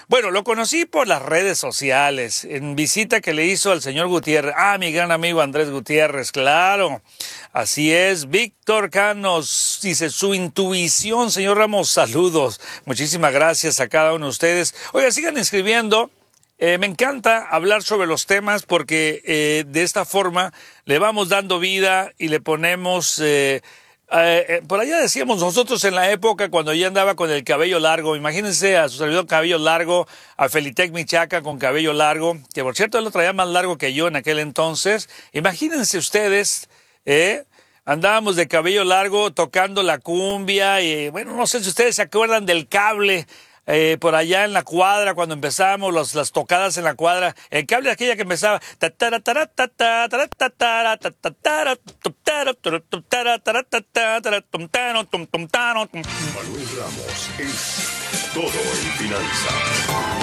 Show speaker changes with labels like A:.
A: Bueno, lo conocí por las redes sociales, en visita que le hizo al señor Gutiérrez. Ah, mi gran amigo Andrés Gutiérrez, claro. Así es, Víctor Canos dice su intuición, señor Ramos, saludos. Muchísimas gracias a cada uno de ustedes. Oiga, sigan escribiendo. Me encanta hablar sobre los temas porque de esta forma le vamos dando vida y le ponemos... por allá decíamos nosotros en la época cuando yo andaba con el cabello largo, imagínense a su servidor cabello largo, a Felitec Michaca con cabello largo, que por cierto él lo traía más largo que yo en aquel entonces. Imagínense ustedes, andábamos de cabello largo tocando la cumbia y bueno, no sé si ustedes se acuerdan del cable. Por allá en la cuadra, cuando empezábamos las tocadas en la cuadra, el cable de aquella que empezaba.
B: Manuel Ramos es todo en finanzas.